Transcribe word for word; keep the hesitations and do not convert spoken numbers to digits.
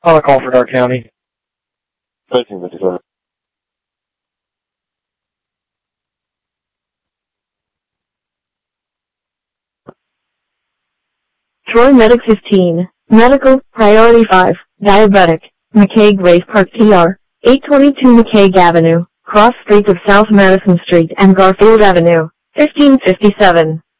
On a call for Dark County. thirteen fifty-seven. Troy Medic fifteen, Medical, Priority five, Diabetic, McKay Grace Park T R, eight twenty-two McKay Avenue, cross streets of South Madison Street and Garfield Avenue, fifteen fifty-seven.